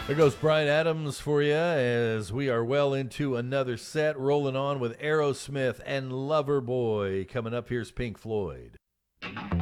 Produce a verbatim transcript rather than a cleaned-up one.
There goes Bryan Adams for you as we are well into another set, rolling on with Aerosmith and Loverboy. Coming up, here's Pink Floyd.